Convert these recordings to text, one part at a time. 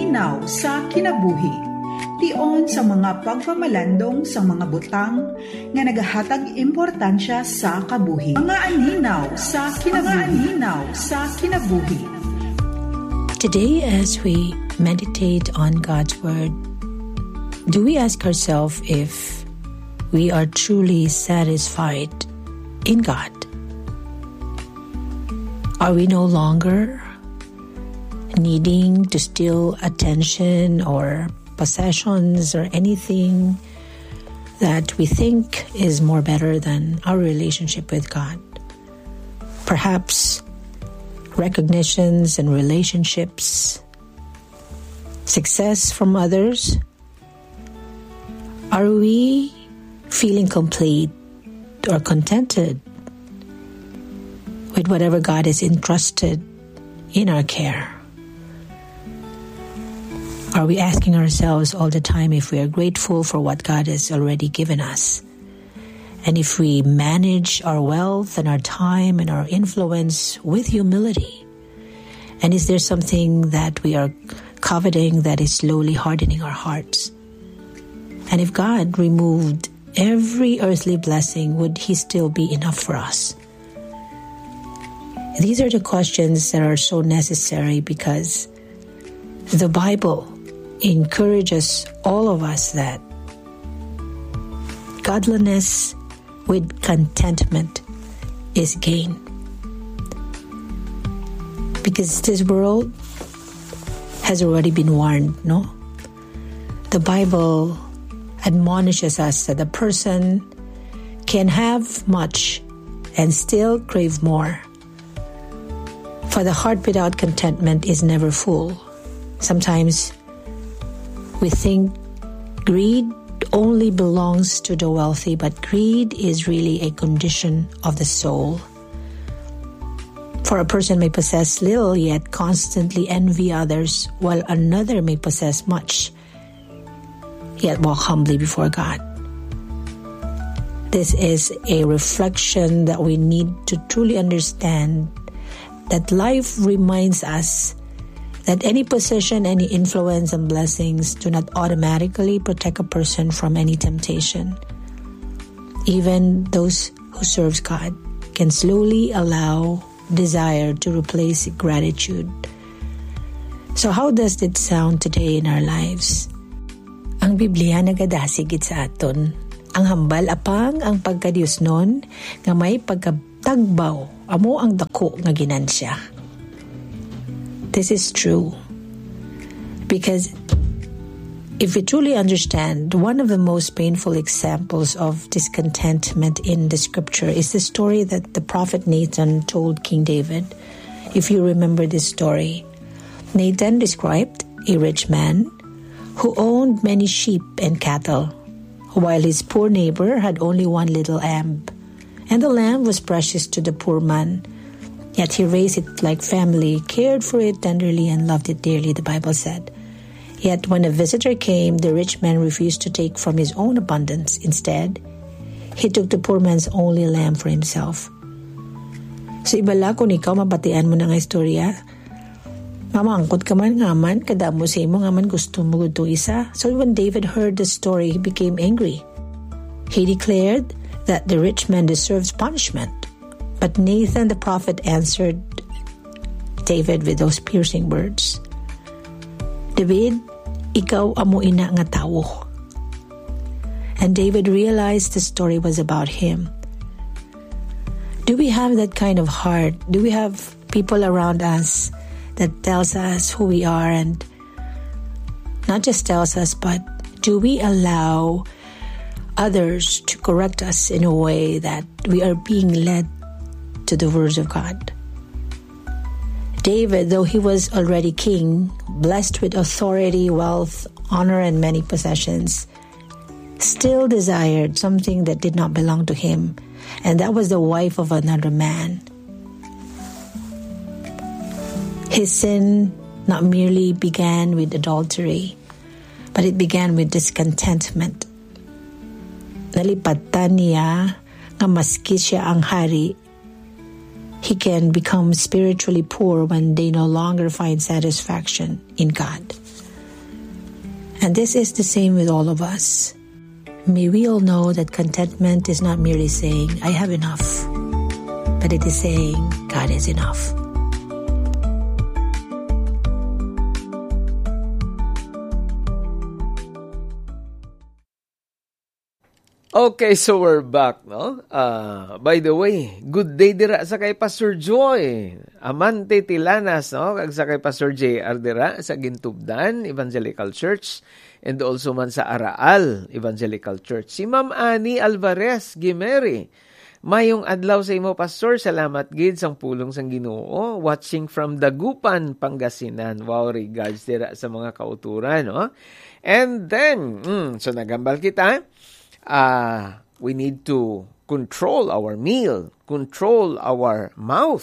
anhinaw sa kinabuhi. Tion sa mga pagpamalandong sa mga butang nga nagahatag importansya sa kabuhi. Mga anhinaw sa kinabuhi. Today, as we meditate on God's Word, do we ask ourselves if we are truly satisfied in God? Are we no longer needing to steal attention or possessions or anything that we think is more better than our relationship with God? Perhaps recognitions and relationships, success from others. Are we feeling complete or contented with whatever God has entrusted in our care? Are we asking ourselves all the time if we are grateful for what God has already given us? And if we manage our wealth and our time and our influence with humility? And is there something that we are coveting that is slowly hardening our hearts? And if God removed every earthly blessing, would He still be enough for us? These are the questions that are so necessary because the Bible encourages all of us that godliness with contentment is gain. Because this world has already been warned, no? The Bible admonishes us that a person can have much and still crave more. For the heart without contentment is never full. Sometimes we think greed only belongs to the wealthy, but greed is really a condition of the soul. For a person may possess little, yet constantly envy others, while another may possess much, yet walk humbly before God. This is a reflection that we need to truly understand, that life reminds us that any possession, any influence and blessings do not automatically protect a person from any temptation. Even those who serve God can slowly allow desire to replace gratitude. So how does it sound today in our lives? Ang Biblia nagadasigit sa aton. Ang hambal apang ang pagkadiosnon nga may pagkatagbaw amo ang dako nga ginansya. This is true because if we truly understand, one of the most painful examples of discontentment in the scripture is the story that the prophet Nathan told King David. If you remember this story, Nathan described a rich man who owned many sheep and cattle, while his poor neighbor had only one little lamb, and the lamb was precious to the poor man. Yet he raised it like family, cared for it tenderly, and loved it dearly, the Bible said. Yet when a visitor came, the rich man refused to take from his own abundance. Instead, he took the poor man's only lamb for himself. So ibala kung ikaw mabatian mo na nga istorya, mamangkot ka man ngaman, kada mo sa imo ngaman gusto mo gusto isa. So when David heard the story, he became angry. He declared that the rich man deserves punishment. But Nathan the prophet answered David with those piercing words. David, ikaw amo ina nga tawo. And David realized the story was about him. Do we have that kind of heart? Do we have people around us that tells us who we are, and not just tells us, but do we allow others to correct us in a way that we are being led to the words of God? David, though he was already king, blessed with authority, wealth, honor, and many possessions, still desired something that did not belong to him, and that was the wife of another man. His sin not merely began with adultery, but it began with discontentment. Nalipatan niya nga maski siya ang hari, he can become spiritually poor when they no longer find satisfaction in God. And this is the same with all of us. May we all know that contentment is not merely saying, I have enough, but it is saying, God is enough. Okay, so we're back, no? By the way, good day dira sa kay Pastor Joy. Amante Tilanas, no? Kag sa kay Pastor JR dira sa Gintubdan Evangelical Church and also man sa Araal Evangelical Church. Si Ma'am Annie Alvarez Gimeri. Mayong adlaw sa imo, Pastor. Salamat gid sang pulong sang Ginoo. Watching from Dagupan, Pangasinan. Wow, regards dira sa mga kauturan, no? And then, so nagambal kita. We need to control our meal, control our mouth.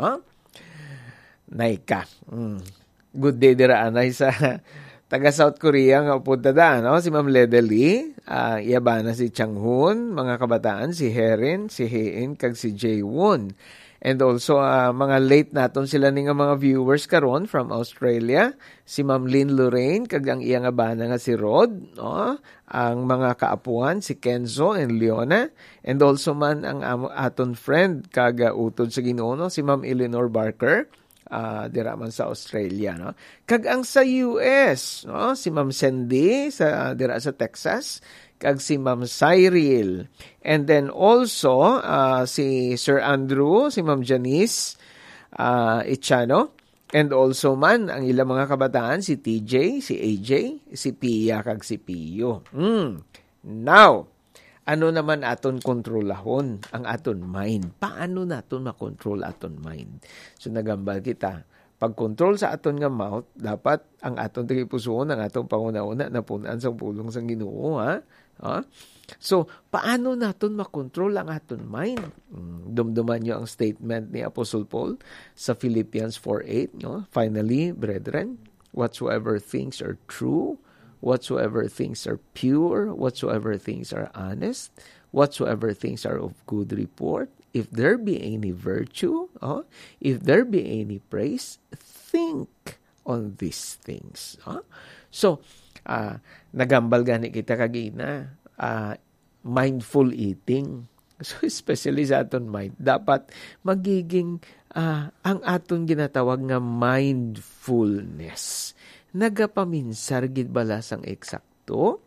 Naika. Good day dira anay sa taga South Korea nga upunta da, no? Si Ma'am Ledeli, iyabana si Changhun, mga kabataan, si Herin, si Hein, kag si Jaewon. And also, mga late naton sila ni nga mga viewers karon from Australia. Si Ma'am Lynn Lorraine, kag ang iyang abana nga si Rod, no? Ang mga kaapuan, si Kenzo and Leona. And also man ang aton friend, kag utod sa Ginoo, no? Si Ma'am Eleanor Barker, dira man sa Australia, no? Kag ang sa US, no? Si Ma'am Sandy, dira sa Texas, kag si Ma'am Cyril. And then also, si Sir Andrew, si Ma'am Janice Ichano, and also man, ang ilang mga kabataan, si TJ, si AJ, si Pia, kag si Pio. Now, ano naman aton kontrolahon ang aton mind? Paano naton makontrol aton mind? So, nagambal kita. Pag-control sa aton nga mouth, dapat ang aton tagipusoon, ang aton panguna-una na punan sa pulong sang Ginoo, ha? So, paano naton makontrol ang aton mind? Dumduman nyo ang statement ni Apostle Paul sa Philippians 4:8, no? Finally, brethren, whatsoever things are true, whatsoever things are pure, whatsoever things are honest, whatsoever things are of good report, if there be any virtue, if there be any praise, think on these things. So, nagambal gani kita kagina, mindful eating. So, especially sa aton mind, dapat magiging ang aton ginatawag nga mindfulness. Nagapaminsar gid bala sang eksakto?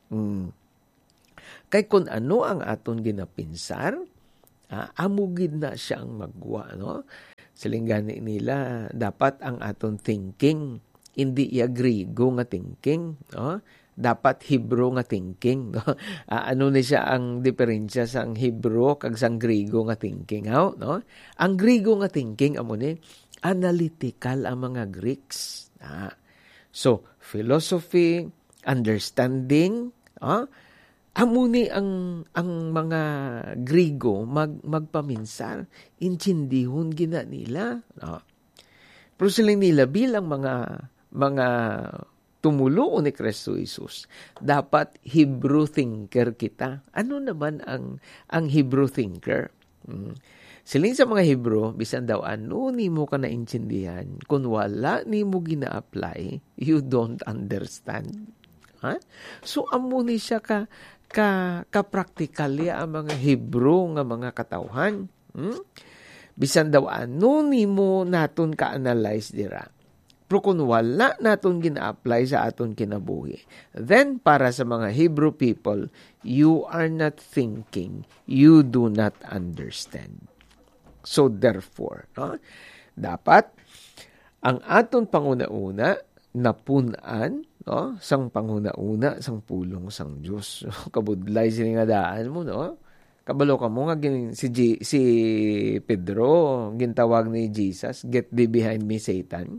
Kay kung ano ang aton ginapinsar, amugid na siyang magwa, no? Silinggani nila, dapat ang aton thinking, hindi iya Griego nga thinking, no? Dapat Hebrew nga thinking, no? Ano ni siya ang diferensya sa Hebrew kag sa Griego nga thinking, no? Ang Griego nga thinking, amo ni, analytical ang mga Greeks. So, philosophy, understanding, amo ni ang mga Griego magpaminsar, intindihon gina nila. Pero silang nila bilang mga tumulo ni Kristo Jesus, dapat Hebrew thinker kita. Ano naman ang Hebrew thinker? Siling sa mga Hebrew, bisan daw ano ni mo ka naintindihan, kung wala ni mo gina-apply, you don't understand. So, amo ni siya ka-practically ang mga Hebrew nga mga katawhan. Bisan daw ano ni mo naton ka-analyze dira. Pero kung wala naton gina-apply sa aton kinabuhi, then para sa mga Hebrew people, you are not thinking, you do not understand. So therefore, dapat ang aton panguna-una napunan, sang panguna-una sang pulong sang Dios. Kabudlay sila nga daan mo, no? Kabalo ka mo nga si Pedro gintawag ni Jesus, get thee behind me, Satan.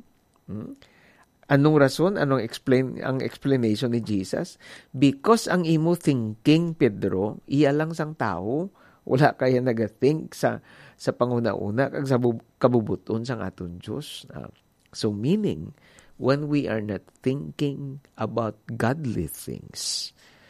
Anong rason? Ang explanation ni Jesus? Because ang imo thinking, Pedro, iya lang sang tao, wala kaya nag-think sa panguna-una kag sa kabubuton sang aton Dios. So meaning, when we are not thinking about godly things,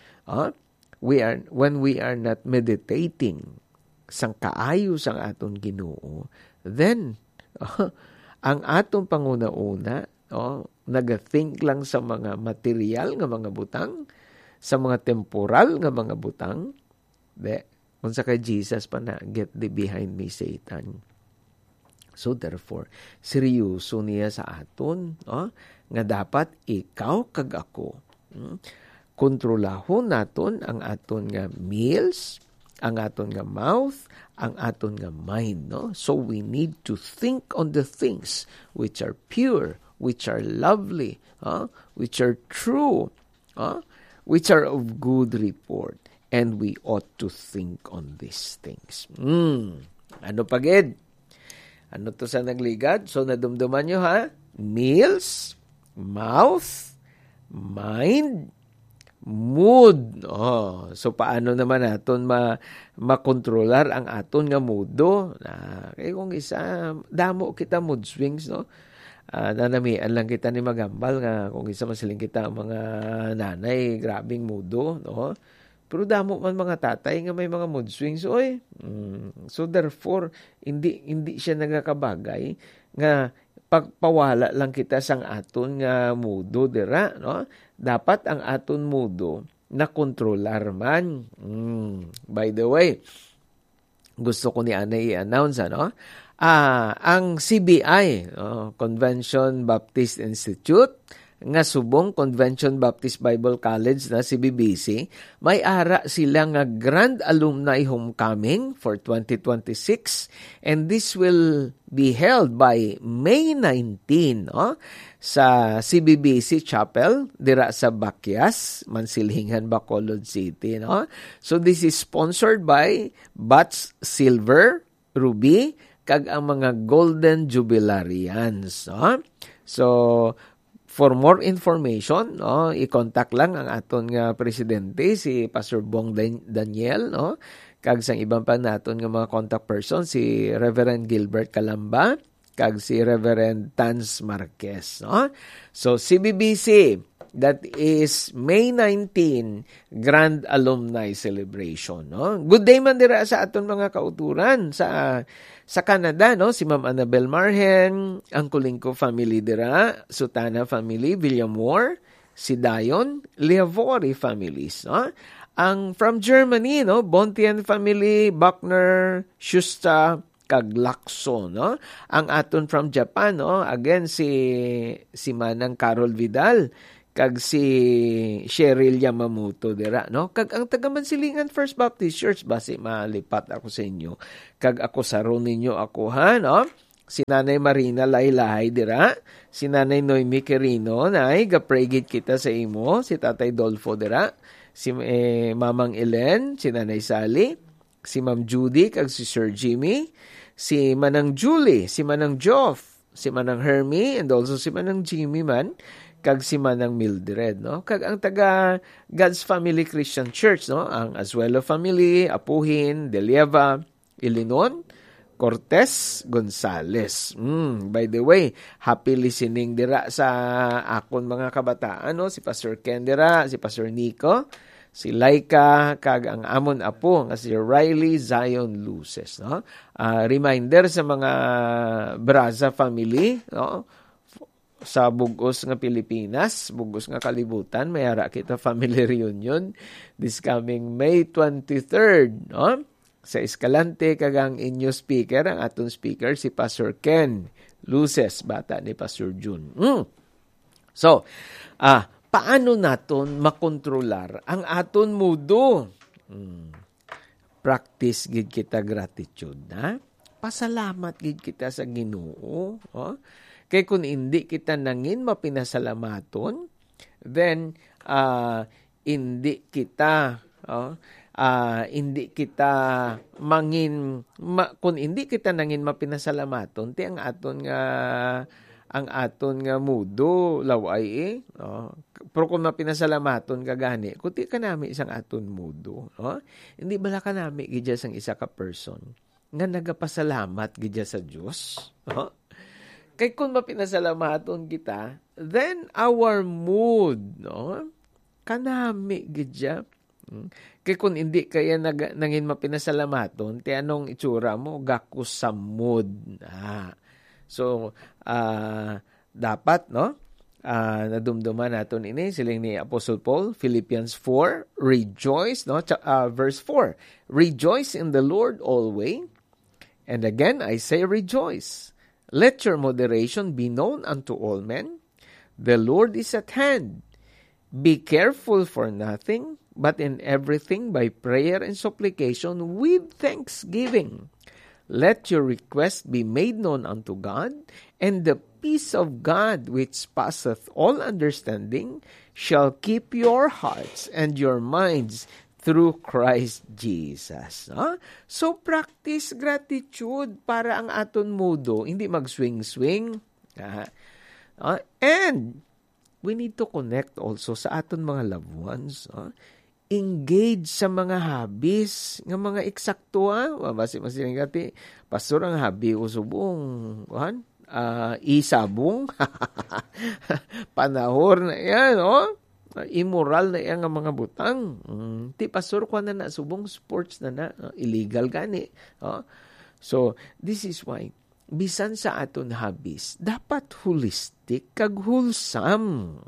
when we are not meditating sang kaayo sang aton Ginoo, then ang atong panguna-una nag-think lang sa mga material nga mga butang, sa mga temporal nga mga butang. Kung sa kay Jesus pa na, get thee behind me, Satan. So therefore, seryoso niya sa aton, nga dapat ikaw kag ako. Kontrolahon naton ang aton nga meals, ang aton nga mouth, ang aton nga mind. So we need to think on the things which are pure, which are lovely, which are true, which are of good report. And we ought to think on these things. Ano pagid? Ano to sa nagligad? So, nadumduman nyo ha? Meals, mouth, mind, mood. So, paano naman natin makontrolar ang aton nga moodo? Kaya kung isa, damo kita mood swings, no? Nanamian lang kita ni magambal nga kung isa masiling kita mga nanay, grabing moodo, no? Pero damo man mga tatay nga may mga mood swings. So therefore, hindi siya nagakabagay nga pagpawala lang kita sang aton nga mudo dira, no? Dapat ang aton mudo na kontrolar man. By the way, gusto ko ni Ana i-announce, ang CBI, Convention Baptist Institute, nga subong Convention Baptist Bible College na CBBC, may ara sila nga Grand Alumni Homecoming for 2026, and this will be held by May 19 sa CBBC Chapel dira sa Bakyas, Mansilhingan, Bacolod City. So this is sponsored by Bats Silver, Ruby, kag ang mga Golden Jubilarians. So for more information, i-contact lang ang aton nga presidente, si Pastor Bong Daniel, kag sang ibang pa naton nga mga contact person, si Reverend Gilbert Calamba, kag si Reverend Tans Marquez. So, CBBC, that is May 19, Grand Alumni Celebration. Good day man dira sa aton mga kauturan sa Canada, si Ma'am Annabel Marhen, ang Kulingko family dira, Sutana family, Villamor, si Dayon, Leavori families. Ang from Germany, Bontian family, Buckner, Schuster, kag Lakso. Ang aton from Japan, again si Manang Carol Vidal, kag si Cheryl Yamamoto dira, kag ang taga-Mansilingan First Baptist Church, basi malipat ako sa inyo, kag ako saron ninyo ako si Nanay Marina Laylay dira, si Nanay Noemi Quirino, ga-pray kita sa imo, si Tatay Dolfo dira, si Mamang Ellen, si Nanay Sally, si Ma'am Judy, kag si Sir Jimmy, si Manang Julie, si Manang Joff, si Manang Hermie, and also si Manang Jimmy man, kag si Manang Mildred, kag ang taga God's Family Christian Church, ang Azuelo family, Apuhin, Delieva, Ilinon, Cortez, Gonzales. By the way, happy listening dira sa akon mga kabataan, si Pastor Ken dira, si Pastor Nico, si Laika, kag ang amon apo nga si Riley Zion Luces. Reminder sa mga Braza family, sa bugos nga Pilipinas, bugos nga kalibutan, mayara kita family reunion this coming May 23rd, sa Escalante, kagang inyo speaker, ang aton speaker, si Pastor Ken Luces, bata ni Pastor June. So, paano naton makontrolar ang aton mudo? Practice gid kita gratitude, pasalamat gid kita sa Ginoo, kay kung hindi kita nangin mapinasalamaton, then hindi kita kung hindi kita nangin mapinasalamaton, ti ang aton nga mudo laway pero kung mapinasalamaton ka gani, kuti ka nami isang aton mudo, hindi bala ka nami gidya sang isa ka person nga nagapasalamat gidya sa Dios, kay kung mapinasalamaton kita, then our mood, kanami gidya. Kay kung hindi kaya nangin mapinasalamaton, ti anong itsura mo? Gakus sa mood. So, dapat, no? Nadumduman natin ini, siling ni Apostle Paul, Philippians 4, rejoice, no? Verse 4, rejoice in the Lord always. And again, I say rejoice. Let your moderation be known unto all men. The Lord is at hand. Be careful for nothing, but in everything by prayer and supplication with thanksgiving. Let your request be made known unto God, and the peace of God which passeth all understanding shall keep your hearts and your minds through Christ Jesus. So, practice gratitude para ang aton mudo hindi mag-swing-swing. And we need to connect also sa aton mga loved ones. Engage sa mga hobbies nga mga eksakto. Mabasi-masiling gati, pastor ang hobby ko subong. Isabong. Panahor na yan, immoral na yan nga mga butang. Ti pastor ko na subong sports na illegal gani. So, this is why, bisan sa aton hobbies, dapat holistic kag wholesome.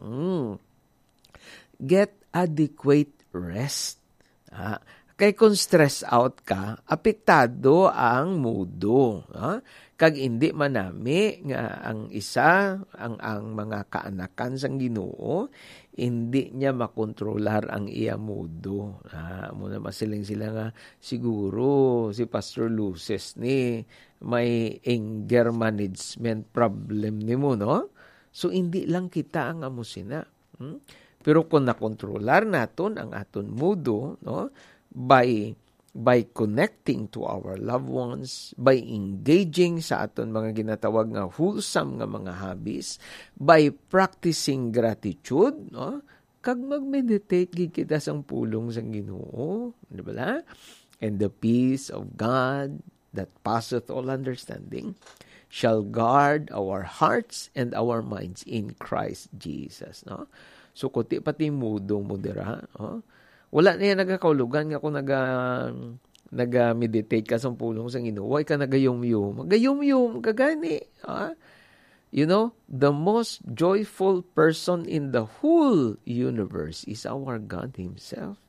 Get adequate rest. Kay kung stress out ka, apektado ang mudo. Kag hindi manami nga ang isa, ang mga kaanakan sang Ginoo, hindi niya makontrolar ang iya mudo. Muna masiling sila nga, siguro si Pastor Luces ni may anger management problem ni mo, no? So, hindi lang kita ang amusina. Pero kung nakontrolar naton ang aton mudo, no, by connecting to our loved ones, by engaging sa aton mga ginatawag nga wholesome nga mga hobbies, by practicing gratitude, no, kag mag-meditate gid kita sang pulong sang Ginoo, di ba? And the peace of God that passeth all understanding shall guard our hearts and our minds in Christ Jesus, no? So, kuti pati mudo mo dira. Wala na yan nagakaulugan nga kung naga-meditate ka sa pulong sa Ginoo. Huwag ka nagayum-yum. Magayum-yum, kagani. You know, the most joyful person in the whole universe is our God Himself.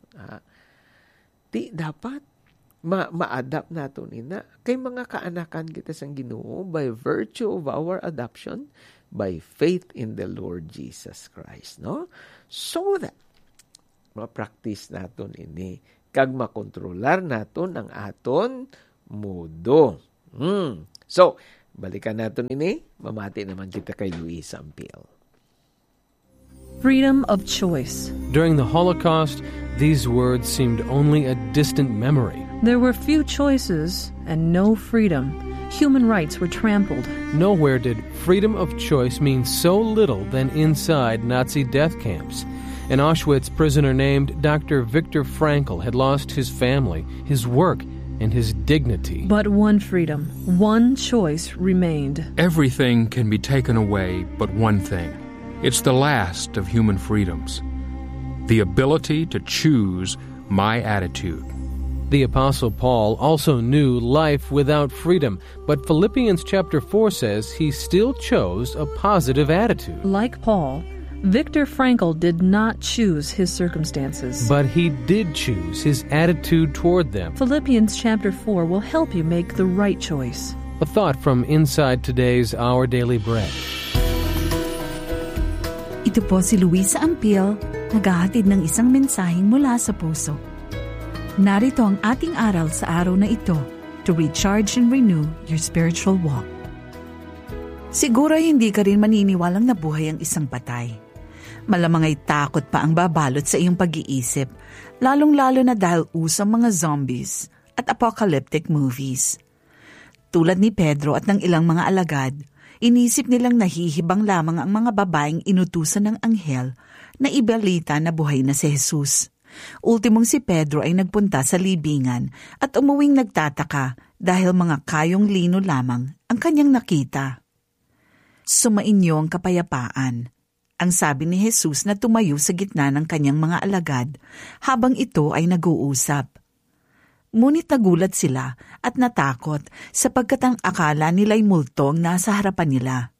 Dapat ma-adapt nato nina. Kay mga kaanakan kita sa Ginoo by virtue of our adoption, by faith in the Lord Jesus Christ, no? So that ma-practice naton ini kag makontrolar naton ang aton mudo. So, balikan naton ini, mamati naman kita kay Luis Ampil. Freedom of choice. During the Holocaust, these words seemed only a distant memory. There were few choices and no freedom. Human rights were trampled. Nowhere did freedom of choice mean so little than inside Nazi death camps. An Auschwitz prisoner named Dr. Viktor Frankl had lost his family, his work, and his dignity. But one freedom, one choice remained. Everything can be taken away but one thing. It's the last of human freedoms. The ability to choose my attitude. The Apostle Paul also knew life without freedom, but Philippians chapter 4 says he still chose a positive attitude. Like Paul, Viktor Frankl did not choose his circumstances. But he did choose his attitude toward them. Philippians chapter 4 will help you make the right choice. A thought from inside today's Our Daily Bread. Ito po si Luisa Ampil, naghahatid ng isang mensaheng mula sa puso. Narito ang ating aral sa araw na ito to recharge and renew your spiritual walk. Siguro hindi ka rin maniniwalang nabuhay ang isang patay. Malamang ay takot pa ang babalot sa iyong pag-iisip, lalong-lalo na dahil usang mga zombies at apocalyptic movies. Tulad ni Pedro at ng ilang mga alagad, inisip nilang nahihibang lamang ang mga babaeng inutusan ng anghel na ibalita na buhay na si Jesus. Ultimong si Pedro ay nagpunta sa libingan at umuwing nagtataka dahil mga kayong lino lamang ang kanyang nakita. Sumainyo ang kapayapaan, ang sabi ni Jesus na tumayo sa gitna ng kanyang mga alagad habang ito ay nag-uusap. Ngunit nagulat sila at natakot sapagkat ang akala nila'y multo ang nasa harapan nila.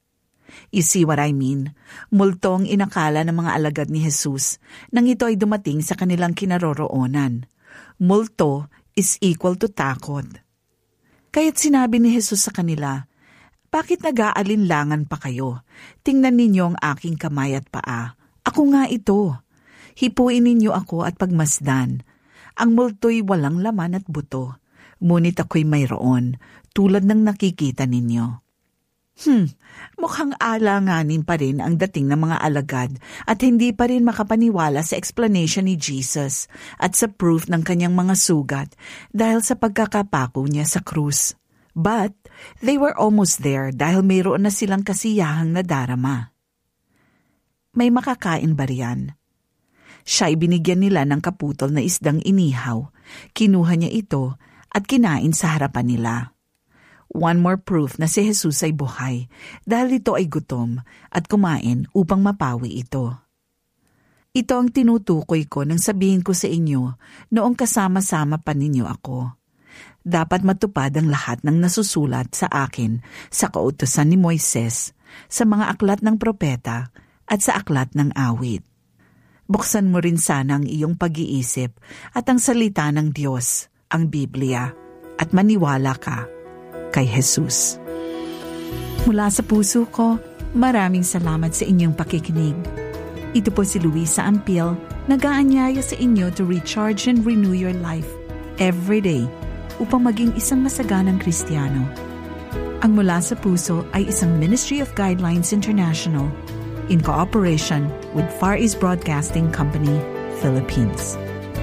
You see what I mean? Multong inakala ng mga alagad ni Jesus nang ito ay dumating sa kanilang kinaroroonan. Multo is equal to takot. Kaya't sinabi ni Jesus sa kanila, "Bakit nag-aalinlangan pa kayo? Tingnan ninyo ang aking kamay at paa. Ako nga ito. Hipuin ninyo ako at pagmasdan. Ang multo'y walang laman at buto, ngunit ako'y mayroon, tulad ng nakikita ninyo." Mukhang alanganin pa rin ang dating ng mga alagad at hindi pa rin makapaniwala sa explanation ni Jesus at sa proof ng kanyang mga sugat dahil sa pagkakapako niya sa krus. But they were almost there dahil mayroon na silang kasiyahang nadarama. May makakain ba riyan? Siya'y binigyan nila ng kaputol na isdang inihaw. Kinuha niya ito at kinain sa harapan nila. One more proof na si Jesus ay buhay dahil ito ay gutom at kumain upang mapawi ito. Ito ang tinutukoy ko nang sabihin ko sa inyo noong kasama-sama pa ninyo ako. Dapat matupad ang lahat ng nasusulat sa akin sa kautusan ni Moises, sa mga aklat ng propeta at sa aklat ng awit. Buksan mo rin sana ang iyong pag-iisip at ang salita ng Diyos, ang Biblia, at maniwala ka kay Jesus. Mula sa puso ko, maraming salamat sa inyong pakikinig. Ito po si Luisa Ampil, nag-aanyaya sa inyo to recharge and renew your life every day upang maging isang masaganang Kristiyano. Ang Mula sa Puso ay isang Ministry of Guidelines International in cooperation with Far East Broadcasting Company, Philippines.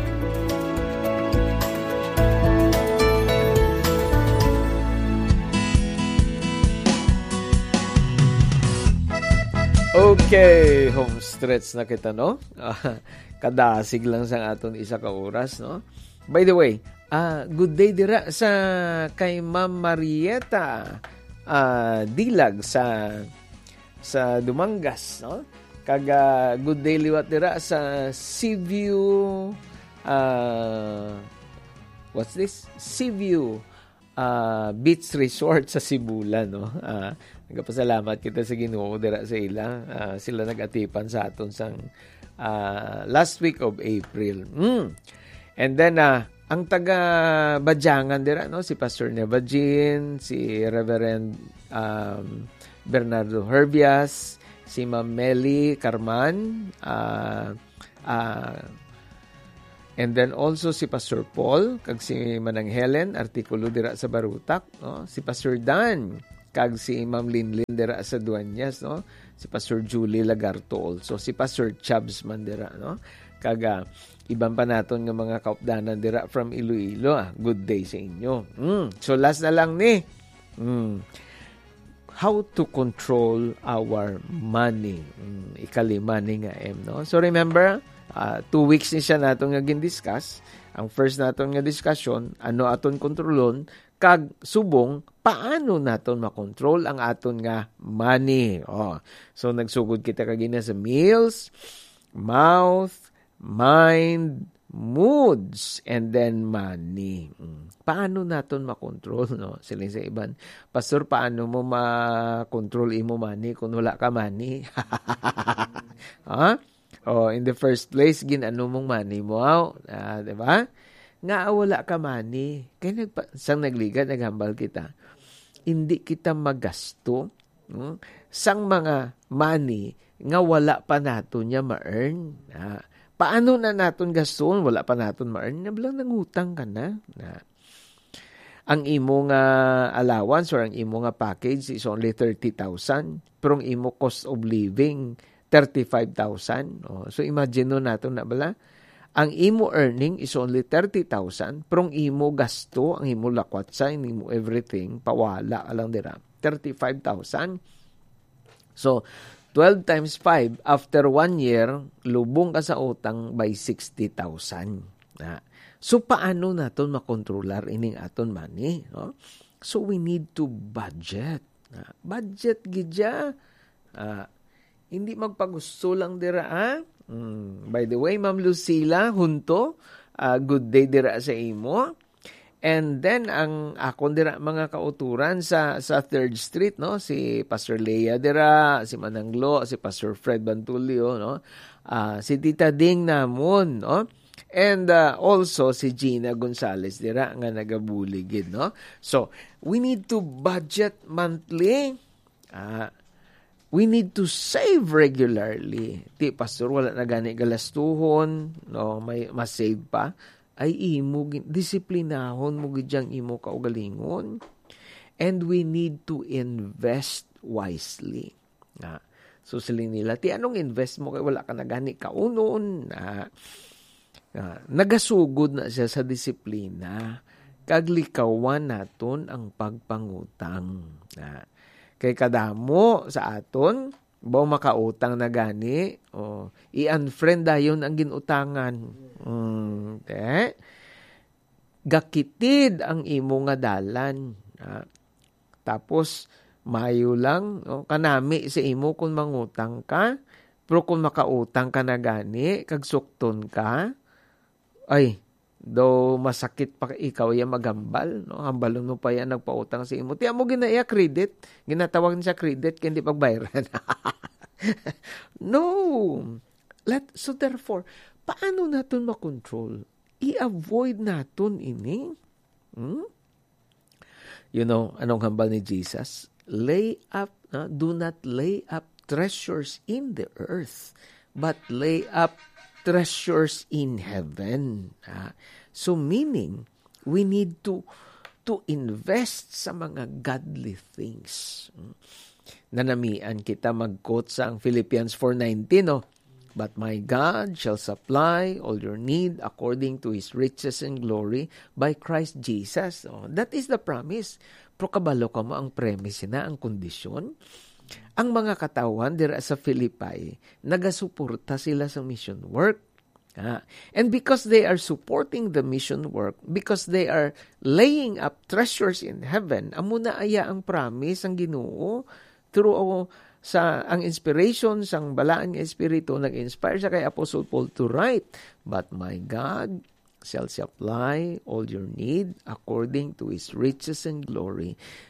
Okay, home stretch na kita, no? Kadasig lang sa aton isa ka oras, no? By the way, good day dira sa kay Ma'am Marieta Dilag sa Dumangas, no? Kaga good day liwat dira sa Seaview what's this? Seaview Beach Resort sa Sibulan, no? Nagpasalamat kita sa Ginoo dira sa ila. Sila nag-atipan sa aton sang last week of April. And then ang taga Badyangan dira, no, si Pastor Nevajin, si Reverend Bernardo Herbias, si Ma'am Meli Carman, and then also si Pastor Paul, kag si Manang Helen, artikulo dira sa Barutak, no? Si Pastor Dan, kag si Ma'am Linlin dira sa Duanyas, no? Si Pastor Julie Lagarto also, si Pastor Chubbs man dira, no? Kag iban pa naton nga mga kaupdanan dira from Iloilo. Good day sa inyo. So last na lang ni. How to control our money. Ikalima ni nga no? So remember, 2 weeks ni siya naton nga gin-discuss. Ang first naton nga discussion, ano aton kontrolon, kag subong, paano naton makontrol ang aton nga money. So nagsugod kita kagina sa meals, mouth, mind, moods, and then money. Paano naton makontrol, no? Sila sa iban, Pastor, paano mo makontrol imo money kung wala ka money? In the first place, ginano mong money mo, diba? Nga wala ka money. Kaya sang nagliga, naghambal kita. Hindi kita magasto sang mga money nga wala pa nato niya ma-earn. Paano na naton gaston? Wala pa naton ma-earn. Nablang nangutang ka na. Ang imo nga allowance or ang imo nga package is only 30,000. Pero ang imo cost of living, 35,000. So imagine no nato na bala. Ang imo earning is only 30,000. Pero ang imo gasto, ang imo lakwatsa, ang imo everything, pawala ka lang dira. 35,000. So, 12 times 5, after 1 year, lubong ka sa utang by 60,000. So, paano natin makontrolar ining aton money? No? So, we need to budget. Budget, gidya. Hindi magpagusto lang dira, By the way, Ma'am Lucila Hunto, good day dira sa imo. And then ang akon dira mga kauturan sa 3rd Street, no, si Pastor Leia dira, si Mananglo, si Pastor Fred Bantulio, no, si Tita Ding namon, no, and also si Gina Gonzalez dira nga nagabuligid, no. So we need to budget monthly. We need to save regularly. Ti pastor, wala na gani galastuhon, no, may mas-save pa. Ay imo disiplinahon mo gidyang imo kaugalingon. And we need to invest wisely. So siling nila, ti anong invest mo kay wala ka na gani kaunon. Nagasugod na siya sa disiplina. Kaglikawan naton ang pagpangutang. Kay kadamo sa aton, ba makautang na gani, i-unfriend dayon ang ginutangan. Gakitid ang imo nga dalan. Tapos, mayo lang, kanami sa imo kung mangutang ka, pero kung makautang ka na gani, kag sukton ka, ay, do masakit pa ikaw yan magambal, no? Hambalon mo pa yan nagpautang sa imo. Tiyan mo ginaya credit. Ginatawag niya credit kaya hindi pagbayaran. No. So therefore, paano natin makontrol? I-avoid natin ini. You know, anong hambal ni Jesus? Lay up, do not lay up treasures in the earth, but lay up treasures in heaven. So meaning, we need to invest sa mga godly things. Nanamian kita mag-quote sa Philippians 4:19, no? But my God shall supply all your need according to His riches and glory by Christ Jesus. That is the promise. Pero kabalo ka mo ang premise na, ang kondisyon. Ang mga katawan dira sa Philippi, nagasuporta sila sa mission work. And because they are supporting the mission work, because they are laying up treasures in heaven, amo na aya ang promise ang Ginoo through sa ang inspiration sang balaan nga espiritu, nag-inspire siya kay Apostle Paul to write, but my God shall supply all your need according to His riches and glory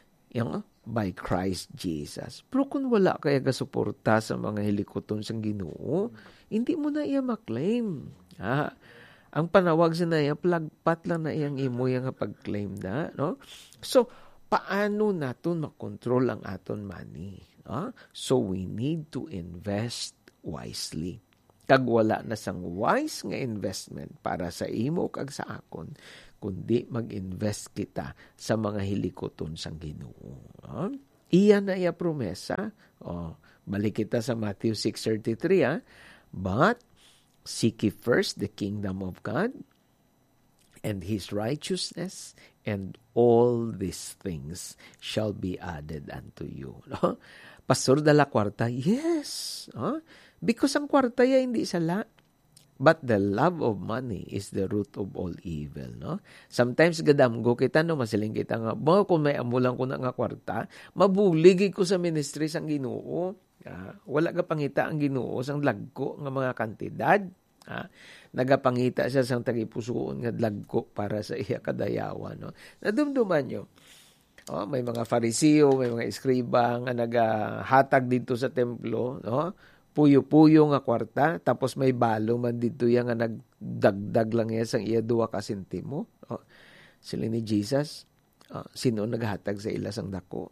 by Christ Jesus. Pero kung wala kaya gasuporta sa mga hilikoton sang Ginoo, hindi mo na iya maklaim. Ang panawag sa na iya, plagpat lang na iyang imo yung pag-claim na. No? So, paano natin makontrol ang aton money? So, we need to invest wisely. Kag wala na sang wise nga investment para sa imo kag sa akon, kundi mag-invest kita sa mga hilikoton sang Ginoo. Iyan na iya promesa. Balik kita sa Matthew 6:33. But seek ye first the kingdom of God and His righteousness, and all these things shall be added unto you. No? Pastor, dala kwarta? Yes. Because ang kwarta ya hindi sala. But the love of money is the root of all evil. No? Sometimes gadamgo kita, no, masiling kita nga, kung may amulang ko na nga kwarta, mabuligid ko sa ministry sang Ginoo. Wala ka pangita ang Ginoo sang lagko nga mga kantidad. Nagapangita siya sang tagipusoon nga lagko para sa iya kadayawan. No? Nadumduman nyo. May mga Fariseo, may mga eskriba nga nagahatag dito sa templo, no? Puyo-puyo nga kwarta, tapos may balo man dito yan nga nagdagdag lang yan sang iya 2 ka sentimo. Sila ni Jesus, sino naghatag sa ila sang dako?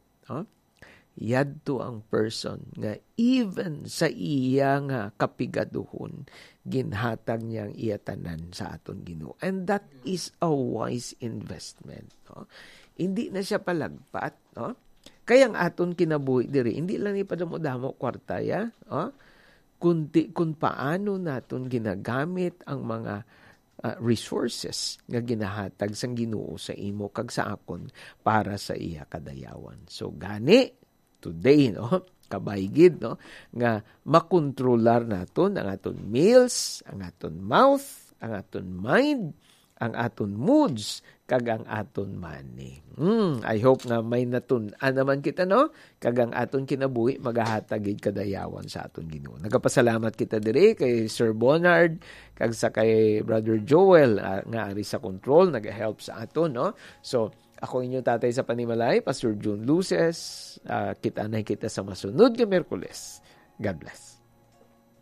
Yadto ang person nga even sa iya nga kapigaduhon, ginhatag niyang iya tanan sa aton Ginoo. And that is a wise investment. Hindi na siya palagpat. Kaya ang aton kinabuhi diri, hindi lang ipadamo-damo kwarta ya. Kung paano naton ginagamit ang mga resources nga ginahatag sang Ginoo sa imo kag sa akon para sa iya kadayawan. So gani today, no, kabaygid, no, nga makontrolar naton ang aton meals, ang aton mouth, ang aton mind, ang aton moods, kag ang aton money. I hope na may natun-an naman kita, no? Kag ang aton kinabuhi, magahatagid kadayawan sa aton Ginoo. Nagapasalamat kita diri kay Sir Bonard, kag sa kay Brother Joel, nga ari sa control, nag-help sa aton, no? So, ako inyong tatay sa Panimalay, Pastor June Luces. Kita na kita sa masunod na Miyerkules. God bless.